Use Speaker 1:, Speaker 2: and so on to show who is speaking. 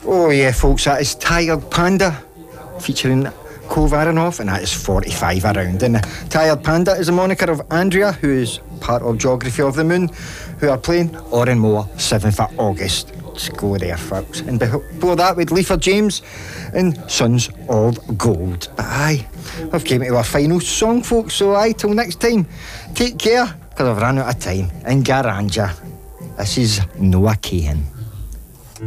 Speaker 1: Oh yeah, folks, that is Tired Panda featuring Ko Varanov, and that is 45 around. And Tired Panda is a moniker of Andrea, who is part of Geography of the Moon, who are playing Oranmore 7th of August. Just go there, folks. And before that, with Leifer James and Sons of Gold. But aye, we've came to our final song, folks, so aye, till next time, take care, because I've run out of time. And Garanja, this is Noah Cahan.